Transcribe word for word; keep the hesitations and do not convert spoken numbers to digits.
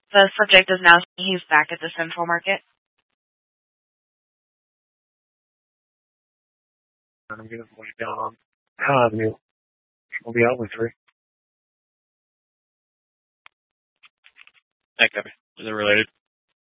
The subject is now he's back at the Central Market. I'm going to point down Howe Avenue. We'll be out with three. Hey, Kevin. Is it related?